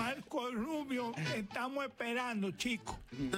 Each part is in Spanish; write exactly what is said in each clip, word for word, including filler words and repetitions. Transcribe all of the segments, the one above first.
al columpio. Estamos esperando, chicos.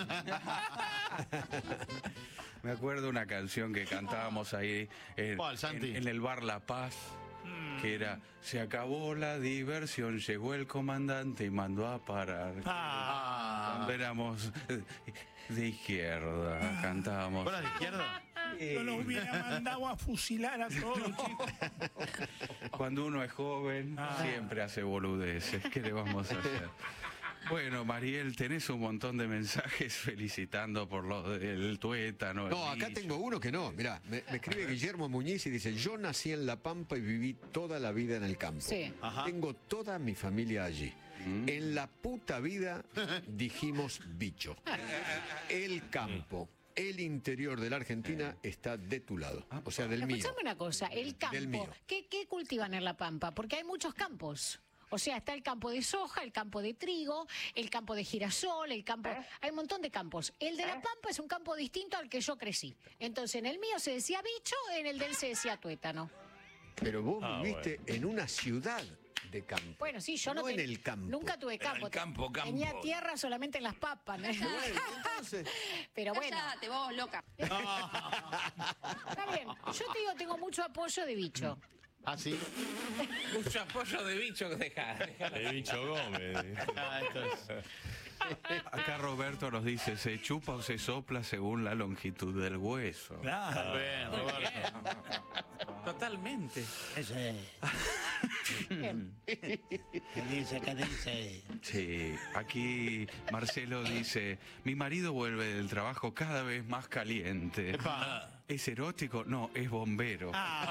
Me acuerdo una canción que cantábamos ahí en, ¿Cuál, Santi? en, en el bar La Paz, que era: se acabó la diversión, llegó el comandante y mandó a parar. Ah. Cuando éramos de izquierda, cantábamos. ¿Fuera de izquierda? Yo los hubiera mandado a fusilar a todos los chicos. Cuando uno es joven, siempre hace boludeces. ¿Qué le vamos a hacer? Bueno, Mariel, tenés un montón de mensajes felicitando por lo del tuétano. No, acá bicho. tengo uno que no. Mirá, me, me escribe Guillermo Muñiz y dice: yo nací en La Pampa y viví toda la vida en el campo. Sí. Ajá. Tengo toda mi familia allí. En la puta vida dijimos bicho. El campo, el interior de la Argentina está de tu lado. O sea, del mío. Escuchame una cosa, el Del mío. campo. ¿Qué, ¿Qué cultivan en La Pampa? Porque hay muchos campos. O sea, está el campo de soja, el campo de trigo, el campo de girasol, el campo... Hay un montón de campos. El de La Pampa es un campo distinto al que yo crecí. Entonces, en el mío se decía bicho, en el de él se decía tuétano. Pero vos Ah, viviste en una ciudad de campo. Bueno, sí, yo no, No en ten- el campo. Nunca tuve Pero campo. el campo, campo. Tenía tierra solamente en las papas. ¿no? Bueno, entonces, Pero bueno, Cállate vos, loca. está bien. Yo te digo, tengo mucho apoyo de bicho. ¿Ah, sí? Mucho apoyo de bicho que deja. El bicho Gómez. Ah, esto es... Acá Roberto nos dice: se chupa o se sopla según la longitud del hueso. Claro. Bien, Roberto. Totalmente. Ese. Bien. ¿Qué dice? ¿Qué dice? Sí, aquí Marcelo dice: mi marido vuelve del trabajo cada vez más caliente. Epa. ¿Es erótico? No, es bombero.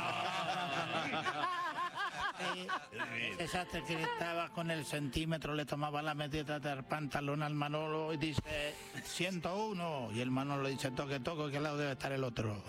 Eh, ese sastre que estaba con el centímetro le tomaba la medida del pantalón al Manolo y dice ciento uno y el Manolo le dice toque toque que al lado debe estar el otro.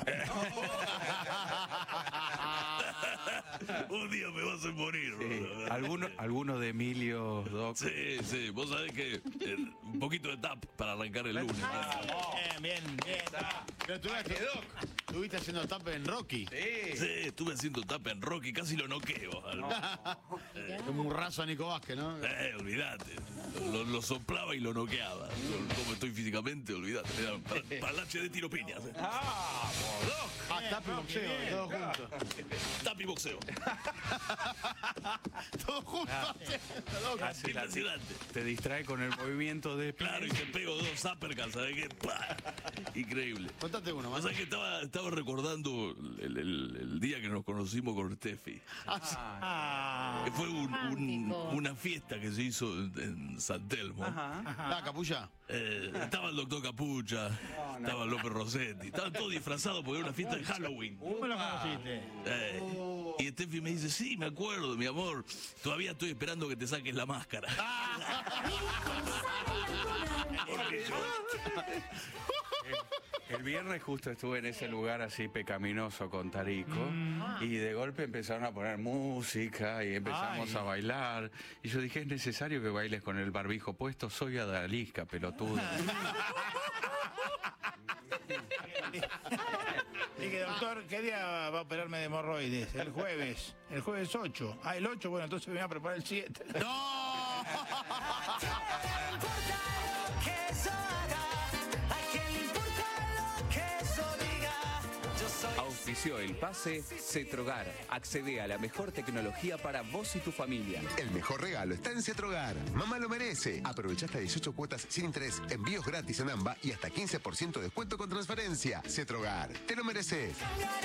Un día me vas a morir. Sí. ¿Alguno, ¿Alguno de Emilio, Doc? Sí, sí, vos sabés que eh, un poquito de tap para arrancar el lunes. Bien, bien, bien. Pero tú estuviste haciendo tap en Rocky. Sí, estuve haciendo tap en Rocky, casi lo noqueo. Como un raso a Nico Vázquez, ¿no? Eh, olvídate. Lo, lo soplaba y lo noqueaba. Como estoy físicamente, olvídate. Era para, para el H de tiro piñas. eh. Ah, tap y boxeo, todo junto. Tap y boxeo. Todo junto. Así la- Impresionante. te distrae con el movimiento de pie. Claro, y te pego dos uppercuts, ¿sabes qué? ¡Pah! Increíble. Contate uno O más. sea que estaba, estaba recordando el, el- el día que nos conocimos con Steffi. Ah, Que fue un- un- romántico. una fiesta que se hizo en, en San Telmo. Ah, Capulla. Eh, estaba el doctor Capucha, estaba López Rossetti, estaban todos disfrazados porque era una fiesta de Halloween. ¿cómo me lo conociste? Eh, y Steffi me dice: sí, me acuerdo, mi amor, todavía estoy esperando que te saques la máscara. Porque yo- El viernes justo estuve en ese lugar así pecaminoso con Tarico y de golpe empezaron a poner música y empezamos Ay. a bailar y yo dije: es necesario que bailes con el barbijo puesto, soy adalisca, pelotudo. Dije, doctor, ¿qué día va a operarme de hemorroides? El jueves. El jueves ocho. Ah, el ocho, bueno, entonces me voy a preparar el siete. ¡No! Auspició el pase Cetrogar. Accede a la mejor tecnología para vos y tu familia. El mejor regalo está en Cetrogar. Mamá lo merece. Aprovecha hasta dieciocho cuotas sin interés, envíos gratis en AMBA y hasta quince por ciento de descuento con transferencia. Cetrogar, te lo mereces.